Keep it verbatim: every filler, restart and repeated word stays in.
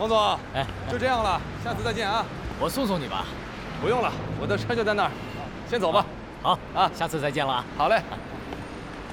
王总， 哎， 就这样了，下次再见啊！ 我送送你吧。 不用了，我的车就在那儿，先走吧。 好啊， 下次再见了啊。 好嘞。